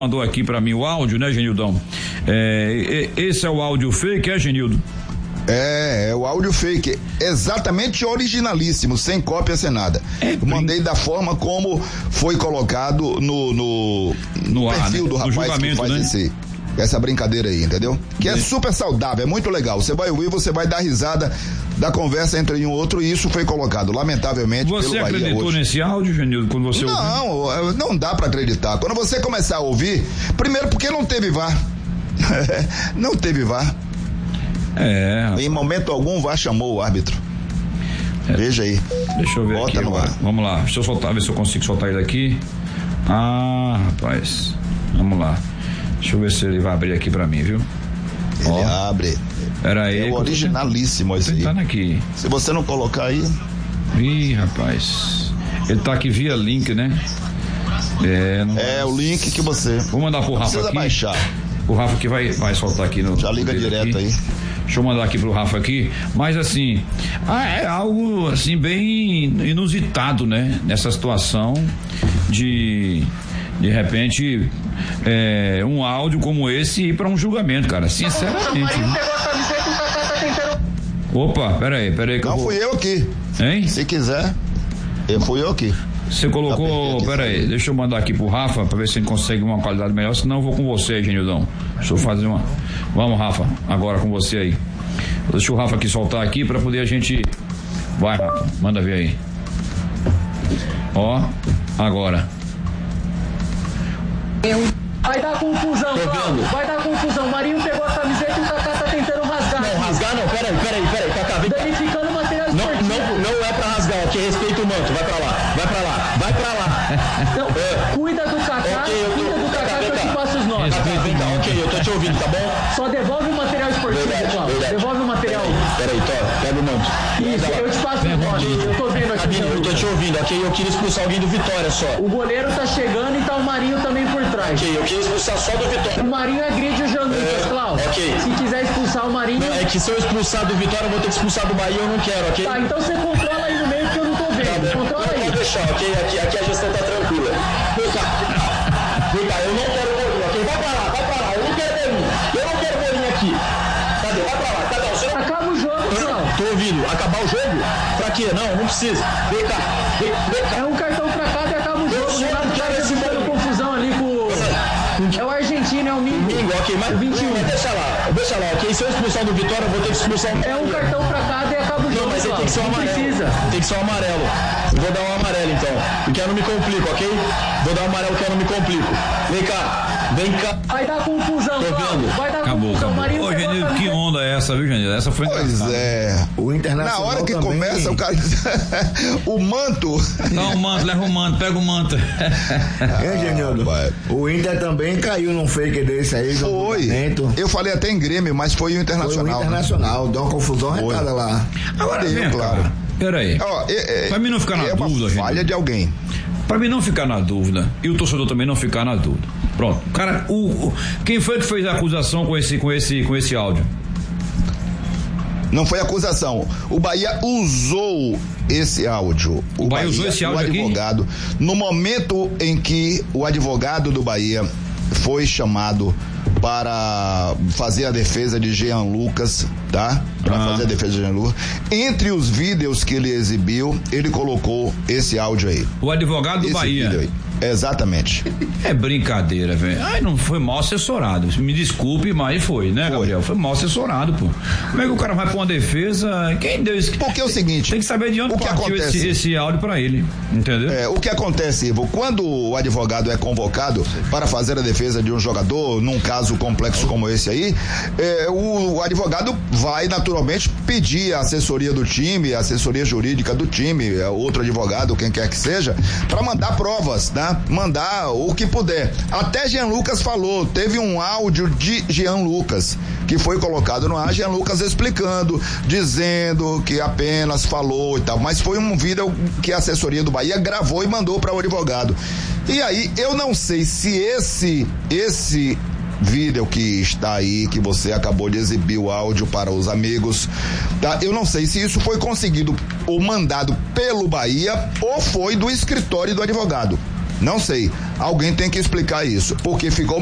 mandou aqui pra mim o áudio, né, Genildão? Esse é o áudio fake, Genildo? É o áudio fake, exatamente originalíssimo, sem cópia, sem nada. Mandei da forma como foi colocado no perfil, né? Do rapaz que faz, né? Essa brincadeira aí, entendeu? Que é super saudável, é muito legal. Você vai ouvir, você vai dar risada da conversa entre um e outro, e isso foi colocado, lamentavelmente, você pelo Bahia acreditou hoje. Nesse áudio, Genildo, quando você ouviu? Não dá pra acreditar. Quando você começar a ouvir, primeiro porque não teve VAR. Não teve VAR. Em momento algum o VAR chamou o árbitro. Veja aí. Deixa eu ver. Bota aqui agora. Vamos lá, deixa eu soltar, ver se eu consigo soltar ele aqui. Rapaz, vamos lá. Deixa eu ver se ele vai abrir aqui pra mim, viu? Ele abre. Pera aí. É originalíssimo esse aí. Aqui. Se você não colocar aí. Ih, rapaz. Ele tá aqui via link, né? O link que você. Vou mandar pro Rafa aqui. Precisa baixar. O Rafa que vai soltar aqui no. Já liga direto aqui. Aí. Deixa eu mandar aqui pro Rafa aqui, mas assim, é algo assim bem inusitado, né? Nessa situação de repente, um áudio como esse ir pra um julgamento, cara, sinceramente. Opa, peraí que não fui eu aqui. Hein? Se quiser, fui eu aqui. Você colocou, peraí, deixa eu mandar aqui pro Rafa pra ver se ele consegue uma qualidade melhor, senão eu vou com você, Genildão. Deixa eu fazer uma. Vamos, Rafa, agora com você aí. Deixa o Rafa aqui soltar aqui pra poder a gente. Vai, Rafa, manda ver aí. Ó, agora. Vai dar confusão, Cláudio. Vai dar confusão. O Marinho pegou a camiseta e o Kaká tá tentando rasgar. Não, rasgar não, peraí, Kaká, vem. Danificando o material esportivo. Não é pra rasgar, que respeita o manto. Vai pra lá. Não, cuida do Kaká, que eu te passo os nomes. Vem cá, ok, eu tô te ouvindo, tá bom? Só devolve o material esportivo, Cláudio. Devolve o material. Peraí, pega o manto. Isso, eu te passo os nomes. Eu tô vendo aqui. Eu tô te ouvindo, ok? Eu queria expulsar alguém do Vitória só. O goleiro tá chegando e tá o Marinho também por trás. Ok, eu queria expulsar só do Vitória. O Marinho agride o Jean Lucas, Cláudio. Ok. Se quiser expulsar o Marinho. Não, é que se eu expulsar do Vitória, eu vou ter que expulsar do Bahia, eu não quero, ok? Tá, então você controla aí no meio que eu não tô vendo. Tá, controla aí. Pode deixar, ok? Aqui a gestão tá tranquila. Vem cá, eu não quero bolinha, ok? Vai pra lá, eu não quero bolinha aqui. Cadê? Vai pra lá, você não... Acaba o jogo, não. Tô ouvindo, acabar o jogo? Pra quê? Não precisa. Vem cá. É um cartão pra cada e acaba o jogo. O Renato já tá confusão ali com é o argentino, é o Mingo, ok, mas 21. Deixa lá, ok? Se eu expulsar do Vitória, eu vou ter que expulsar É um cartão pra cada e acaba o jogo. Não, mas ele tem que ser um amarelo. Precisa. Tem que ser um amarelo. Eu vou dar um amarelo então, porque eu não me complico, ok? Vou dar um amarelo que eu não me complico. Vem cá. Vai dar confusão, vendo? Vai dar Acabou. Marinho. Ô, Genildo, que onda é essa, viu, Genildo? Essa foi Pois é. O Internacional na hora que também. Começa, o cara o manto. Não, o manto, leva o manto, pega o manto. Genildo? O Inter também caiu num fake desse aí. Foi. Eu falei até em Grêmio, mas foi o Internacional. Foi o Internacional, deu uma confusão retada lá. Agora, claro. Peraí. Pra mim não ficar na dúvida, gente. Falha de alguém. Pra mim não ficar na dúvida, e o torcedor também não ficar na dúvida. Pronto. Cara, quem foi que fez a acusação com esse áudio? Não foi acusação. O Bahia usou esse áudio. O Bahia usou esse áudio advogado, aqui? no momento em que o advogado do Bahia foi chamado para fazer a defesa de Jean Lucas, tá? Para fazer a defesa de Jean Lucas. Entre os vídeos que ele exibiu, ele colocou esse áudio aí. O advogado do Bahia. Exatamente. É brincadeira, velho. Ai, não foi mal assessorado. Me desculpe, mas foi, né, Gabriel? Foi mal assessorado, pô. Como é que o cara vai pra uma defesa? Quem deu isso? Porque é o seguinte. Tem que saber de onde partiu esse áudio pra ele, entendeu? O que acontece, Ivo, quando o advogado é convocado para fazer a defesa de um jogador, num caso complexo como esse aí, o advogado vai naturalmente pedir a assessoria do time, a assessoria jurídica do time, outro advogado, quem quer que seja, para mandar provas, tá? Mandar o que puder. Até Jean Lucas falou, teve um áudio de Jean Lucas que foi colocado no ar, Jean Lucas explicando, dizendo que apenas falou e tal, mas foi um vídeo que a assessoria do Bahia gravou e mandou para o advogado. E aí, eu não sei se esse vídeo que está aí, que você acabou de exibir o áudio para os amigos, tá? Eu não sei se isso foi conseguido ou mandado pelo Bahia ou foi do escritório do advogado. Não sei. Alguém tem que explicar isso, porque ficou